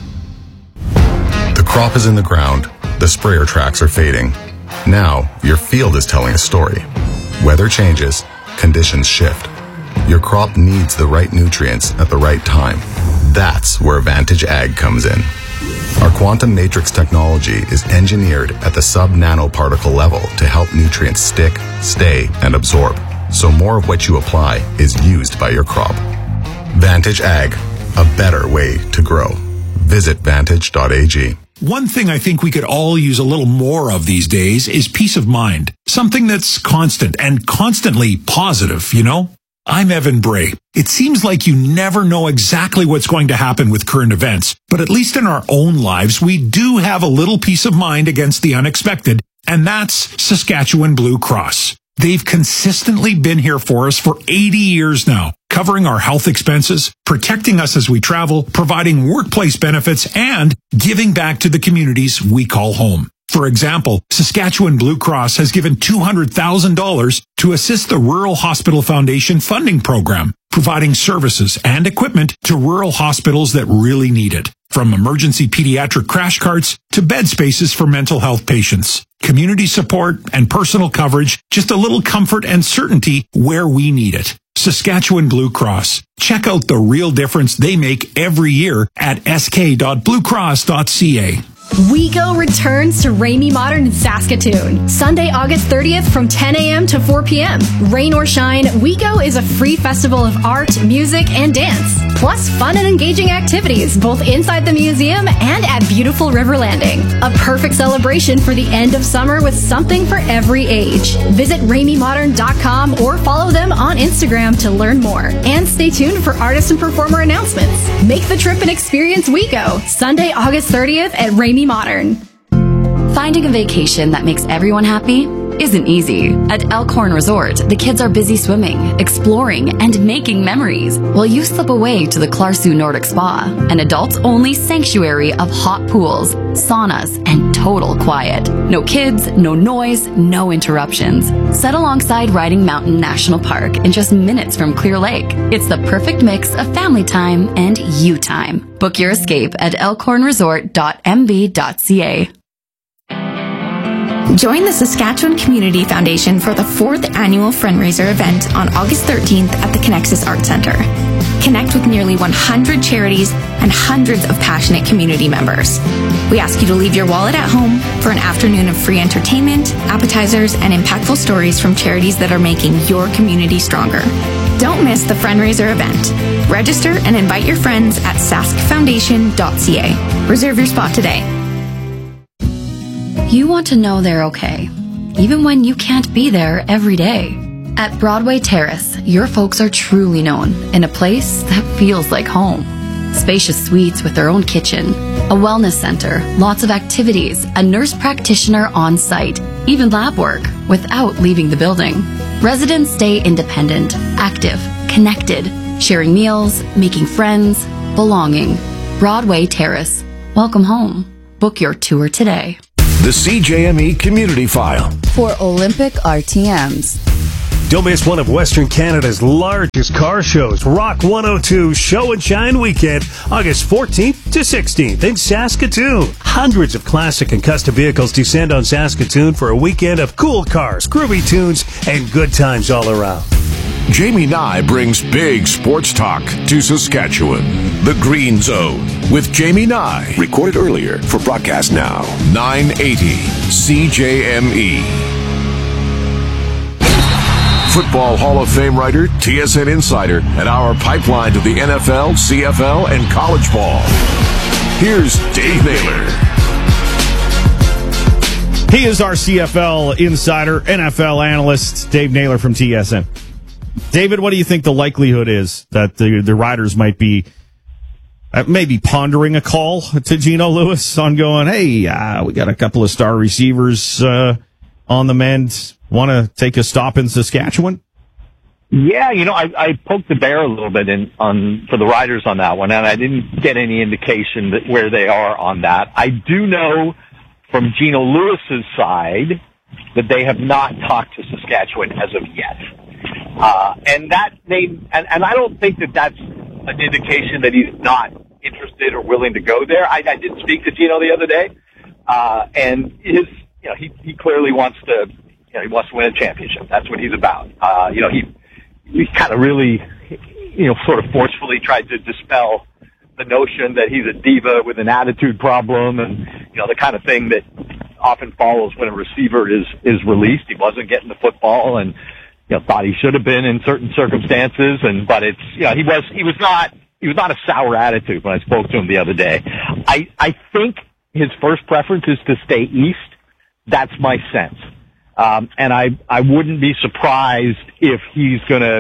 The crop is in the ground. The sprayer tracks are fading. Now, your field is telling a story. Weather changes. Conditions shift. Your crop needs the right nutrients at the right time. That's where Vantage Ag comes in. Our quantum matrix technology is engineered at the sub-nanoparticle level to help nutrients stick, stay, and absorb, so more of what you apply is used by your crop. Vantage Ag, a better way to grow. Visit vantage dot a g. One thing I think we could all use a little more of these days is peace of mind. Something that's constant and constantly positive, you know? I'm Evan Bray. It seems like you never know exactly what's going to happen with current events, but at least in our own lives, we do have a little peace of mind against the unexpected, and that's Saskatchewan Blue Cross. They've consistently been here for us for eighty years now, covering our health expenses, protecting us as we travel, providing workplace benefits, and giving back to the communities we call home. For example, Saskatchewan Blue Cross has given two hundred thousand dollars to assist the Rural Hospital Foundation funding program, providing services and equipment to rural hospitals that really need it. From emergency pediatric crash carts to bed spaces for mental health patients. Community support and personal coverage, just a little comfort and certainty where we need it. Saskatchewan Blue Cross. Check out the real difference they make every year at s k dot blue cross dot c a. WeGo returns to Ramey Modern in Saskatoon. Sunday, August thirtieth from ten a.m. to four p.m. Rain or shine, WeGo is a free festival of art, music, and dance. Plus fun and engaging activities both inside the museum and at beautiful River Landing. A perfect celebration for the end of summer with something for every age. Visit ramey modern dot com or follow them on Instagram to learn more. And stay tuned for artist and performer announcements. Make the trip and experience WeGo. Sunday, August thirtieth at Ramey Modern. Finding a vacation that makes everyone happy isn't easy. At Elkhorn Resort, the kids are busy swimming, exploring, and making memories, while you slip away to the Clarsu Nordic Spa, an adults-only sanctuary of hot pools, saunas, and total quiet. No kids, no noise, no interruptions. Set alongside Riding Mountain National Park in just minutes from Clear Lake. It's the perfect mix of family time and you time. Book your escape at elkhorn resort dot m b dot c a. Join the Saskatchewan Community Foundation for the fourth annual Friendraiser event on August thirteenth at the Connexus Art Center. Connect with nearly one hundred charities and hundreds of passionate community members. We ask you to leave your wallet at home for an afternoon of free entertainment, appetizers, and impactful stories from charities that are making your community stronger. Don't miss the Friendraiser event. Register and invite your friends at sask foundation dot c a. Reserve your spot today. You want to know they're okay, even when you can't be there every day. At Broadway Terrace, your folks are truly known in a place that feels like home. Spacious suites with their own kitchen, a wellness center, lots of activities, a nurse practitioner on site, even lab work without leaving the building. Residents stay independent, active, connected, sharing meals, making friends, belonging. Broadway Terrace. Welcome home. Book your tour today. The C J M E Community File. For Olympic R T Ms. Don't miss one of Western Canada's largest car shows, Rock one oh two Show and Shine Weekend, August fourteenth to sixteenth in Saskatoon. Hundreds of classic and custom vehicles descend on Saskatoon for a weekend of cool cars, groovy tunes, and good times all around. Jamie Nye brings big sports talk to Saskatchewan. The Green Zone with Jamie Nye. Recorded earlier for broadcast now. nine eighty C J M E. Football Hall of Fame writer, T S N insider, and our pipeline to the N F L, C F L, and college ball. Here's Dave Naylor. He is our C F L insider, N F L analyst, Dave Naylor from T S N. David, what do you think the likelihood is that the, the Riders might be uh, maybe pondering a call to Geno Lewis on going, hey, uh, we got a couple of star receivers uh, on the mend. Want to take a stop in Saskatchewan? Yeah, you know, I, I poked the bear a little bit in, on for the Riders on that one, and I didn't get any indication that where they are on that. I do know from Geno Lewis's side that they have not talked to Saskatchewan as of yet. Uh, and that they, and, and I don't think that that's an indication that he's not interested or willing to go there. I, I did speak to Geno the other day, uh, and his, you know, he, he clearly wants to, you know, he wants to win a championship. That's what he's about. Uh, you know, he, he kind of really, you know, sort of forcefully tried to dispel the notion that he's a diva with an attitude problem and, you know, the kind of thing that often follows when a receiver is, is released. He wasn't getting the football and, you know, thought he should have been in certain circumstances. And, but it's, you know, he was, he was not, he was not a sour attitude when I spoke to him the other day. I, I think his first preference is to stay east. That's my sense. Um, and I, I wouldn't be surprised if he's going to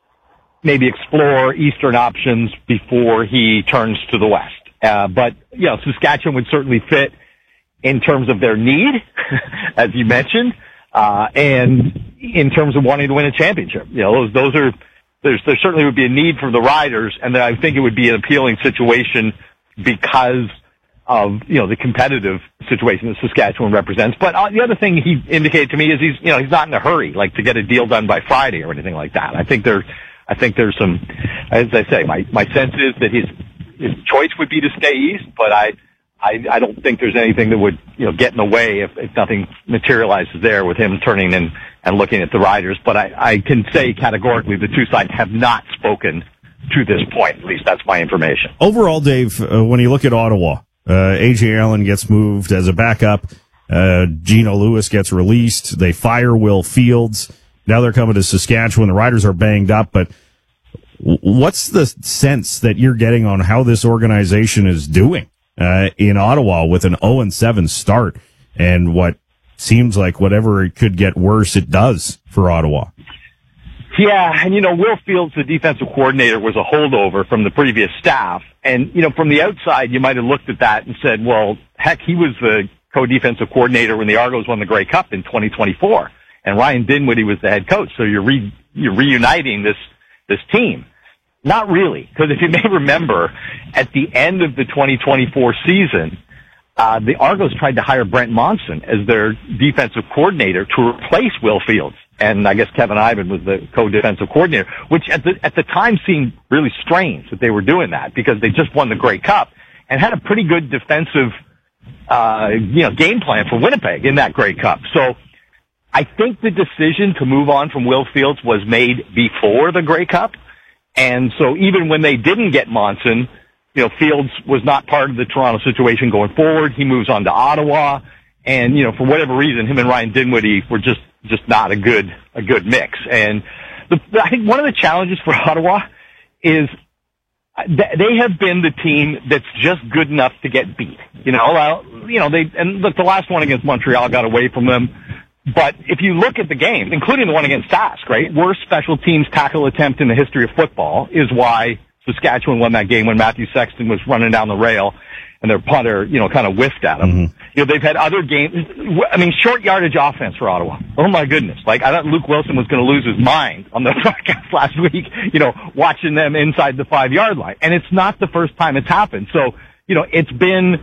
maybe explore eastern options before he turns to the west. Uh, but, you know, Saskatchewan would certainly fit in terms of their need, as you mentioned, uh, and in terms of wanting to win a championship. You know, those, those are, there's, there certainly would be a need for the Riders, and I think it would be an appealing situation because of, you know, the competitive situation that Saskatchewan represents. But uh, the other thing he indicated to me is he's, you know, he's not in a hurry, like to get a deal done by Friday or anything like that. I think there, I think there's some, as I say, my, my sense is that his, his choice would be to stay east, but I, I, I don't think there's anything that would, you know, get in the way if, if nothing materializes there with him turning and, and looking at the Riders. But I, I can say categorically the two sides have not spoken to this point. At least that's my information. Overall, Dave, uh, when you look at Ottawa, Uh, A J Allen gets moved as a backup. Uh, Geno Lewis gets released. They fire Will Fields. Now they're coming to Saskatchewan. The Riders are banged up, but w- what's the sense that you're getting on how this organization is doing uh, in Ottawa with an oh and seven start and what seems like whatever it could get worse, it does for Ottawa? Yeah, and you know, Will Fields, the defensive coordinator, was a holdover from the previous staff. And, you know, from the outside, you might have looked at that and said, well, heck, he was the co-defensive coordinator when the Argos won the Grey Cup in twenty twenty-four. And Ryan Dinwiddie was the head coach. So you're re, you're reuniting this, this team. Not really. Because if you may remember, at the end of the twenty twenty-four season, uh, the Argos tried to hire Brent Monson as their defensive coordinator to replace Will Fields. And I guess Kevin Ivan was the co-defensive coordinator, which at the, at the time seemed really strange that they were doing that because they just won the Grey Cup and had a pretty good defensive, uh, you know, game plan for Winnipeg in that Grey Cup. So I think the decision to move on from Will Fields was made before the Grey Cup. And so even when they didn't get Monson, you know, Fields was not part of the Toronto situation going forward. He moves on to Ottawa. And, you know, for whatever reason, him and Ryan Dinwiddie were just, just not a good, a good mix. And the, I think one of the challenges for Ottawa is they have been the team that's just good enough to get beat. You know, well, you know, they, and look, the last one against Montreal got away from them. But if you look at the games, including the one against Sask, right? Worst special teams tackle attempt in the history of football is why Saskatchewan won that game when Matthew Sexton was running down the rail and their punter, you know, kind of whiffed at them. Mm-hmm. You know, they've had other games. I mean, short yardage offense for Ottawa. Oh my goodness. Like, I thought Luke Wilson was going to lose his mind on the broadcast last week, you know, watching them inside the five yard line. And it's not the first time it's happened. So, you know, it's been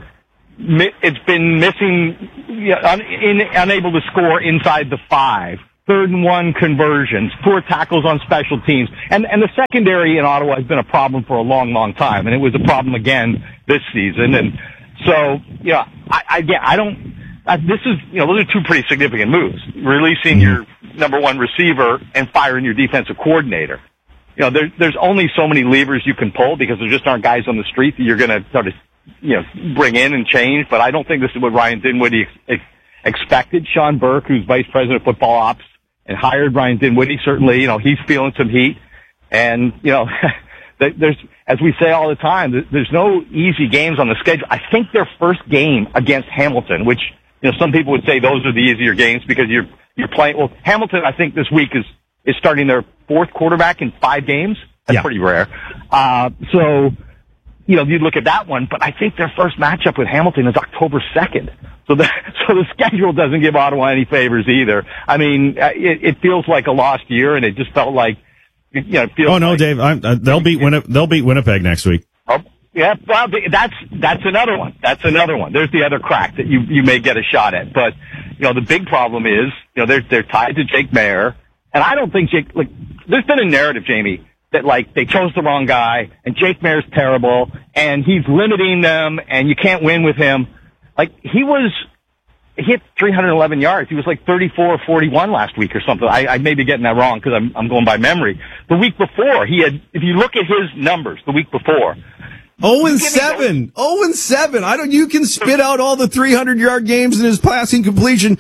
it's been missing, you know, un, in, unable to score inside the five, third and one conversions, poor tackles on special teams, and and the secondary in Ottawa has been a problem for a long, long time, and it was a problem again this season. And so, you know, I, I again, I don't. Uh, this is, you know, those are two pretty significant moves: releasing your number one receiver and firing your defensive coordinator. You know, there, there's only so many levers you can pull because there just aren't guys on the street that you're going to sort of, you know, bring in and change. But I don't think this is what Ryan Dinwiddie ex- expected. Sean Burke, who's vice president of football ops and hired Ryan Dinwiddie, certainly, you know, he's feeling some heat. And, you know, there's, as we say all the time, there's no easy games on the schedule. I think their first game against Hamilton, which, you know, some people would say those are the easier games because you're, you're playing, well, Hamilton, I think this week is, is starting their fourth quarterback in five games. That's yeah. pretty rare. Uh, so, you know, you look at that one, but I think their first matchup with Hamilton is October second. So the, so the schedule doesn't give Ottawa any favors either. I mean, it, it feels like a lost year, and it just felt like, you know, it feels Oh, no, like, Dave, I'm, uh, they'll beat Winni- they'll beat Winnipeg next week. Oh, yeah, well, that's, that's another one. That's another one. There's the other crack that you, you may get a shot at. But, you know, the big problem is, you know, they're, they're tied to Jake Maier. And I don't think Jake, like, there's been a narrative, Jamie, that, like, they chose the wrong guy, and Jake Maier's terrible, and he's limiting them, and you can't win with him. Like, he was, he hit three hundred eleven yards. He was like thirty-four or forty-one last week or something. I, I may be getting that wrong because I'm, I'm going by memory. The week before, he had, if you look at his numbers the week before, Oh and seven. Oh and seven. I don't. You can spit out all the three hundred yard games in his passing completion.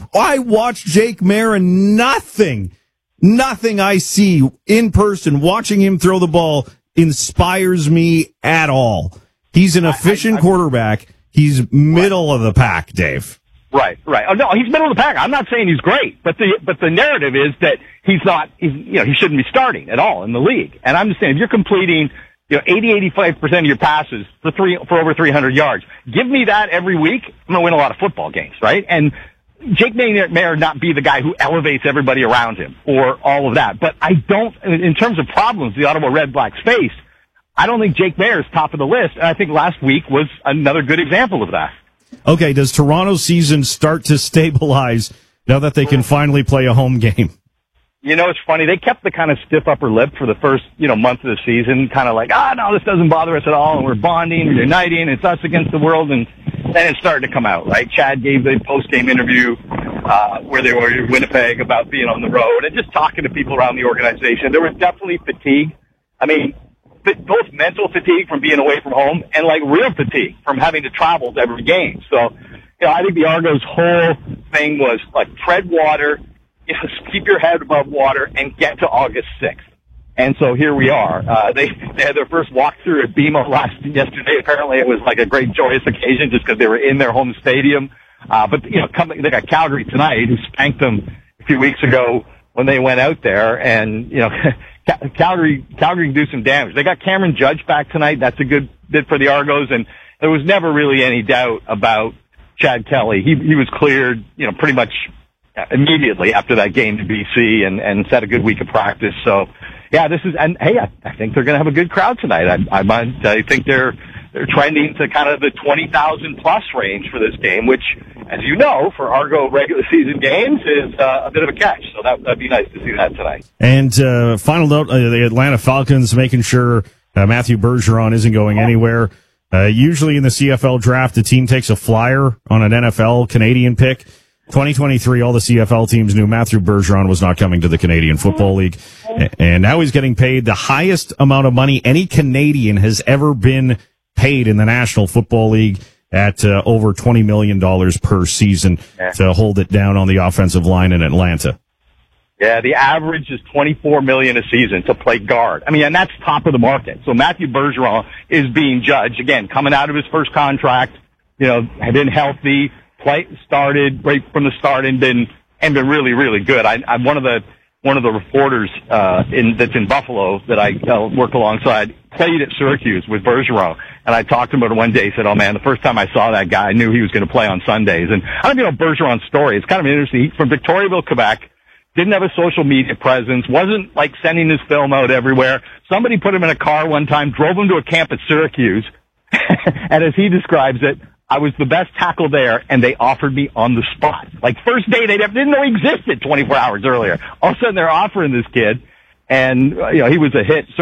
I watched Jake Maier, and nothing, nothing I see in person watching him throw the ball inspires me at all. He's an efficient I, I, quarterback. He's middle right. of the pack, Dave. Right, right. Oh no, he's middle of the pack. I'm not saying he's great, but the but the narrative is that he's not. He's, you know, he shouldn't be starting at all in the league. And I'm just saying, if you're completing, you know, eighty, eighty-five percent of your passes for three, for over three hundred yards. Give me that every week. I'm going to win a lot of football games, right? And Jake Maier may not be the guy who elevates everybody around him or all of that. But I don't, in terms of problems the Ottawa Red Blacks face, I don't think Jake Maier is top of the list. And I think last week was another good example of that. Okay. Does Toronto's season start to stabilize now that they can finally play a home game? You know, it's funny. They kept the kind of stiff upper lip for the first, you know, month of the season, kind of like, ah, no, this doesn't bother us at all, and we're bonding, we're uniting, it's us against the world, and then it started to come out, right? Chad gave the post-game interview uh, where they were in Winnipeg about being on the road and just talking to people around the organization. There was definitely fatigue. I mean, both mental fatigue from being away from home and, like, real fatigue from having to travel to every game. So, you know, I think the Argos' whole thing was, like, tread water, you know, keep your head above water and get to August sixth. And so here we are. Uh, they, they had their first walkthrough at B M O last, yesterday. Apparently it was like a great joyous occasion just because they were in their home stadium. Uh, but, you know, coming, they got Calgary tonight, who spanked them a few weeks ago when they went out there. And, you know, Calgary, Calgary can do some damage. They got Cameron Judge back tonight. That's a good bit for the Argos. And there was never really any doubt about Chad Kelly. He, he was cleared, you know, pretty much immediately after that game to B C and, and set a good week of practice. So, yeah, this is, and hey, I, I think they're going to have a good crowd tonight. I, I, I think they're, they're trending to kind of the twenty thousand plus range for this game, which, as you know, for Argo regular season games is uh, a bit of a catch. So that, that'd be nice to see that tonight. And, uh, final note, uh, the Atlanta Falcons making sure uh, Matthew Bergeron isn't going anywhere. Uh, usually in the C F L draft, the team takes a flyer on an N F L Canadian pick. twenty twenty-three, all the C F L teams knew Matthew Bergeron was not coming to the Canadian Football League. And now he's getting paid the highest amount of money any Canadian has ever been paid in the National Football League at uh, over twenty million dollars per season yeah. to hold it down on the offensive line in Atlanta. Yeah, the average is twenty-four million dollars a season to play guard. I mean, and that's top of the market. So Matthew Bergeron is being judged, again, coming out of his first contract, you know, had been healthy, play, started right from the start and been, and been really, really good. I, I'm one of the, one of the reporters, uh, in, that's in Buffalo that I uh, work alongside, played at Syracuse with Bergeron. And I talked to him about it one day. He said, oh man, the first time I saw that guy, I knew he was going to play on Sundays. And I don't even know Bergeron's story. It's kind of interesting. He's from Victoriaville, Quebec. Didn't have a social media presence, wasn't like sending his film out everywhere. Somebody put him in a car one time, drove him to a camp at Syracuse, And as he describes it, I was the best tackle there, and they offered me on the spot. Like, first day, they didn't know he existed twenty-four hours earlier. All of a sudden, they're offering this kid, and, you know, he was a hit.